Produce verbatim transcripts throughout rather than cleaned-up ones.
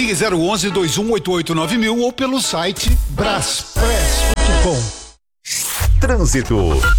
Ligue zero onze, dois um oito oito nove mil ou pelo site braspress ponto com. Trânsito.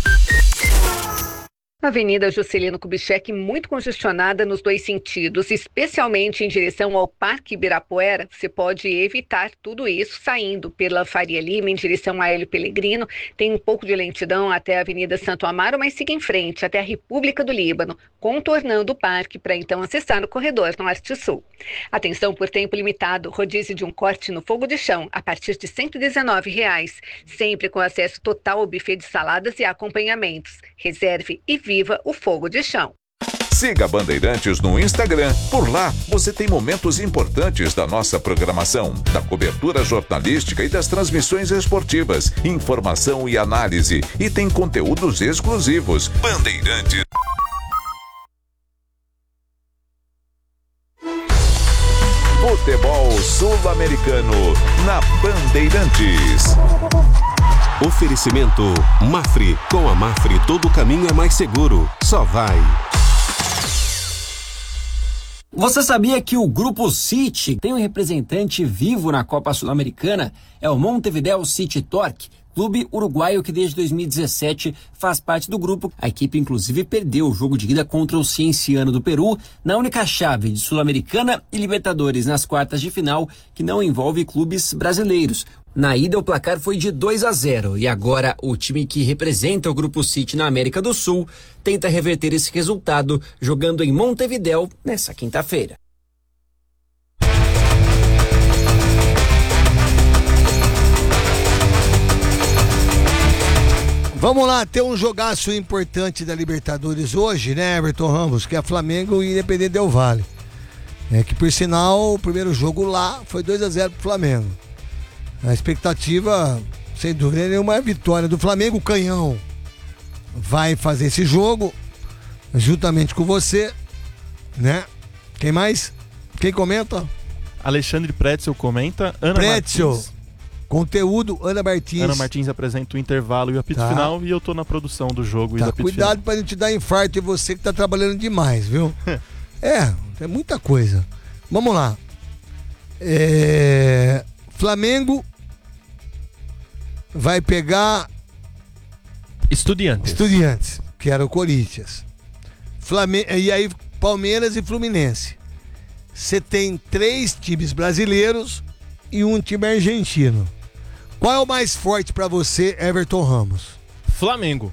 Avenida Juscelino Kubitschek muito congestionada nos dois sentidos, especialmente em direção ao Parque Ibirapuera. Você pode evitar tudo isso saindo pela Faria Lima em direção a Hélio Pellegrino. Tem um pouco de lentidão até a Avenida Santo Amaro, mas siga em frente até a República do Líbano, contornando o parque para então acessar o corredor Norte-Sul. Atenção por tempo limitado, rodízio de um corte no fogo de chão a partir de cento e dezenove reais, sempre com acesso total ao buffet de saladas e acompanhamentos. Reserve e viva o fogo de chão. Siga Bandeirantes no Instagram. Por lá, você tem momentos importantes da nossa programação, da cobertura jornalística e das transmissões esportivas, informação e análise. E tem conteúdos exclusivos. Bandeirantes. Futebol Sul-Americano na Bandeirantes. Oferecimento Mafre. Com a Mafre, todo caminho é mais seguro. Só vai. Você sabia que o Grupo City tem um representante vivo na Copa Sul-Americana? É o Montevideo City Torque, clube uruguaio que desde dois mil e dezessete faz parte do grupo. A equipe inclusive perdeu o jogo de ida contra o Cienciano do Peru na única chave de Sul-Americana e Libertadores nas quartas de final que não envolve clubes brasileiros. Na ida o placar foi de dois a zero e agora o time que representa o Grupo City na América do Sul tenta reverter esse resultado jogando em Montevideo nessa quinta-feira. Vamos lá, tem um jogaço importante da Libertadores hoje, né, Everton Ramos, que é Flamengo e Independente Del Valle. É que, por sinal, o primeiro jogo lá foi dois a zero pro Flamengo. A expectativa, sem dúvida nenhuma, é a vitória do Flamengo. O Canhão vai fazer esse jogo juntamente com você, né? Quem mais? Quem comenta? Alexandre Pretzel comenta. Ana Pretzel. Martins. Conteúdo, Ana Martins. Ana Martins apresenta o intervalo e o apito tá. final e eu tô na produção do jogo tá, e do apito cuidado final. pra não te dar infarto e você que tá trabalhando demais, viu? é, é muita coisa. Vamos lá. É... Flamengo vai pegar Estudiantes. Estudiantes, que era o Corinthians. Flamengo, e aí Palmeiras e Fluminense. Você tem três times brasileiros e um time argentino. Qual é o mais forte pra você, Everton Ramos? Flamengo.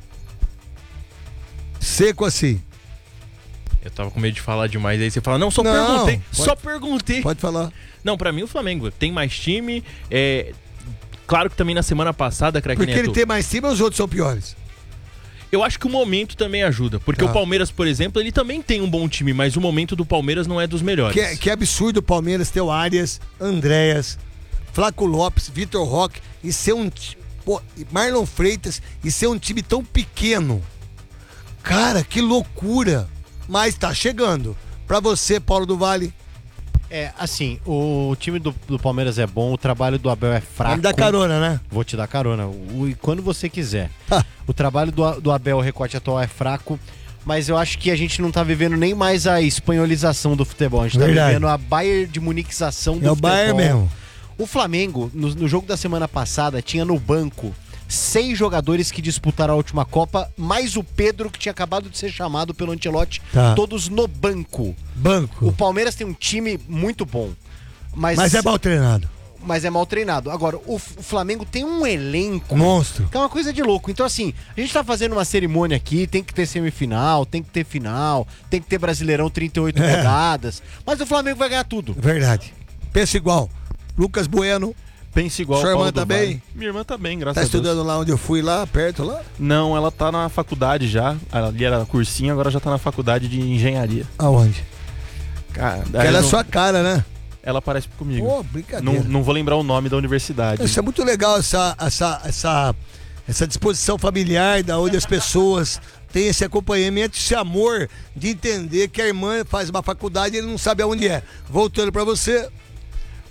Seco assim. Eu tava com medo de falar demais, aí você fala, não, só não, perguntei, pode, só perguntei. Pode falar. Não, pra mim o Flamengo tem mais time, é... Claro que também na semana passada, craque Porque Neto, ele tem mais time ou os outros são piores? eu acho que o momento também ajuda. Porque tá. o Palmeiras, por exemplo, ele também tem um bom time, mas o momento do Palmeiras não é dos melhores. Que, que absurdo o Palmeiras ter o Arias, Andréas, Flaco Lopes, Vitor Roque e ser um... Pô, Marlon Freitas e ser um time tão pequeno. Cara, que loucura. Mas tá chegando. Pra você, Paulo do Vale... É, assim, o time do, do Palmeiras é bom, o trabalho do Abel é fraco. Vai me dar carona, né? Vou te dar carona, o, quando você quiser. O trabalho do, do Abel, o recorte atual é fraco, mas eu acho que a gente não tá vivendo nem mais a espanholização do futebol, a gente Verdade. tá vivendo a Bayern de muniquização do é futebol. É o Bayern mesmo. O Flamengo, no, no jogo da semana passada, tinha no banco seis jogadores que disputaram a última Copa, mais o Pedro, que tinha acabado de ser chamado pelo Ancelotti, tá. todos no banco. Banco. O Palmeiras tem um time muito bom. Mas, mas é mal treinado. Mas é mal treinado. Agora, o, o Flamengo tem um elenco... Monstro. Que é uma coisa de louco. Então, assim, a gente tá fazendo uma cerimônia aqui, tem que ter semifinal, tem que ter final, tem que ter Brasileirão trinta e oito é. rodadas, mas o Flamengo vai ganhar tudo. Verdade. Pensa igual. Lucas Bueno... Pensa igual. Sua irmã Paulo tá bem? Vale. Minha irmã tá bem, graças tá a Deus. Tá estudando lá onde eu fui, lá perto, lá? Não, ela tá na faculdade já. Ali era cursinho, agora já tá na faculdade de engenharia. Aonde? Cara, ela é não... sua cara, né? Ela parece comigo. Pô, brincadeira. Não, não vou lembrar o nome da universidade. Isso é muito legal, essa, essa, essa, essa disposição familiar, da onde as pessoas têm esse acompanhamento, esse amor de entender que a irmã faz uma faculdade e ele não sabe aonde é. Voltando pra você...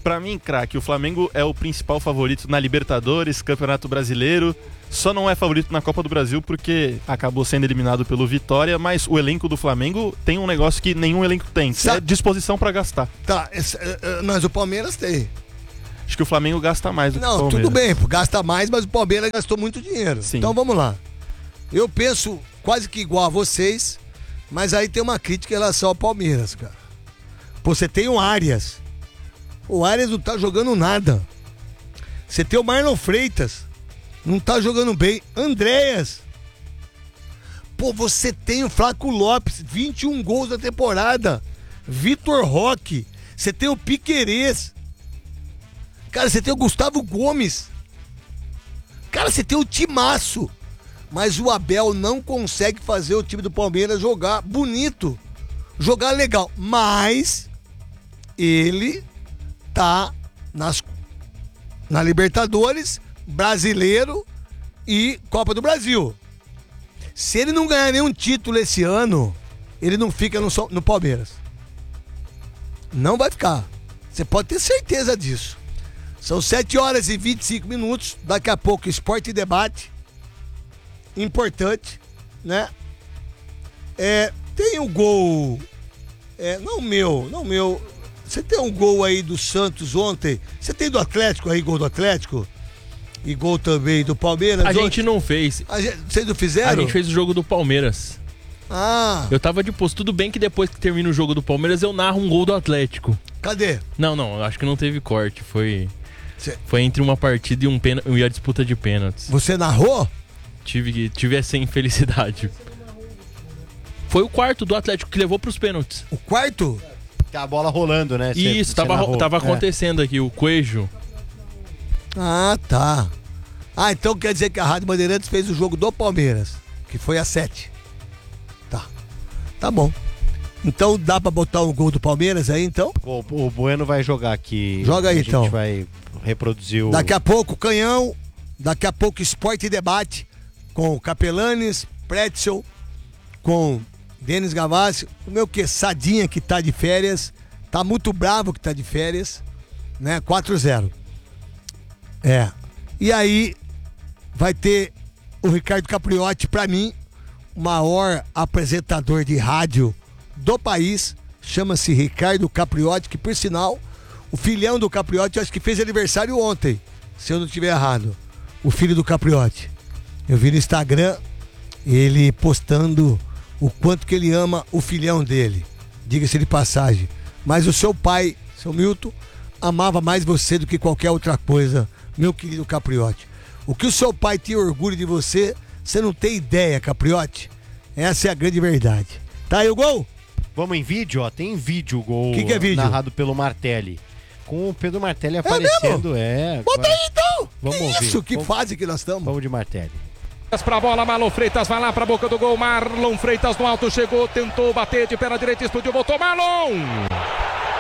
Pra mim, craque, o Flamengo é o principal favorito na Libertadores, Campeonato Brasileiro. Só não é favorito na Copa do Brasil porque acabou sendo eliminado pelo Vitória, mas o elenco do Flamengo tem um negócio que nenhum elenco tem, que é disposição pra gastar. Tá, esse, mas o Palmeiras tem. Acho que o Flamengo gasta mais do Não, que o Palmeiras. tudo bem, pô, gasta mais, mas o Palmeiras gastou muito dinheiro. Sim. Então vamos lá. Eu penso quase que igual a vocês, mas aí tem uma crítica em relação ao Palmeiras, cara. Pô, você tem o Arias. O Arias não tá jogando nada. Você tem o Marlon Freitas. Não tá jogando bem. Andréas. Pô, você tem o Flaco Lopes. vinte e um gols na temporada. Vitor Roque. Você tem o Piquerez. Cara, você tem o Gustavo Gomes. Cara, você tem o Timaço. Mas o Abel não consegue fazer o time do Palmeiras jogar bonito. Jogar legal. Mas ele tá nas, na Libertadores, Brasileiro e Copa do Brasil. Se ele não ganhar nenhum título esse ano, ele não fica no, no Palmeiras. Não vai ficar. Você pode ter certeza disso. São sete horas e vinte e cinco minutos. Daqui a pouco, Esporte e Debate. Importante, né? É, tem o gol. É, não meu, não meu. Você tem um gol aí do Santos ontem. Você tem do Atlético aí, gol do Atlético? E gol também do Palmeiras? A ontem? gente não fez. A gente, vocês não fizeram? A gente fez o jogo do Palmeiras. Ah. Eu tava de posto. Tudo bem que depois que termina o jogo do Palmeiras eu narro um gol do Atlético. Cadê? Não, não, acho que não teve corte. Foi Cê... foi entre uma partida e, um pena... e a disputa de pênaltis. Você narrou? Tive, tive essa infelicidade. Foi o quarto do Atlético que levou pros pênaltis. O quarto? Tá a bola rolando, né? Cê, Isso, cê tava, tava é. acontecendo aqui, o Coelho. Ah, tá. Ah, então quer dizer que a Rádio Bandeirantes fez o jogo do Palmeiras, que foi às sete. Tá. Tá bom. Então dá pra botar um gol do Palmeiras aí, então? O, o Bueno vai jogar aqui. Joga aí, a então. A gente vai reproduzir o... Daqui a pouco, Canhão. Daqui a pouco, Esporte e Debate. Com Capelanes, Pretzel, com Denis Gavassi. O meu que Sadinha, que tá de férias. Tá muito bravo que tá de férias. Né? quatro a zero. É. E aí, vai ter o Ricardo Capriotti, pra mim, o maior apresentador de rádio do país. Chama-se Ricardo Capriotti, que por sinal, o filhão do Capriotti, acho que fez aniversário ontem, se eu não estiver errado. O filho do Capriotti. Eu vi no Instagram ele postando o quanto que ele ama o filhão dele. Diga-se de passagem. Mas o seu pai, seu Milton, amava mais você do que qualquer outra coisa, meu querido Capriotti. O que o seu pai tinha orgulho de você, você não tem ideia, Capriotti. Essa é a grande verdade. Tá aí o gol? Vamos em vídeo, ó. Tem vídeo o gol. Que que é vídeo? Narrado pelo Martelli. Com o Pedro Martelli aparecendo. É, Bota agora... aí então! Vamos que ouvir. isso? Que Vamos... fase que nós estamos? Vamos de Martelli. Pra bola, Marlon Freitas vai lá pra boca do gol. Marlon Freitas no alto, chegou, tentou bater de perna direita, explodiu, voltou Marlon!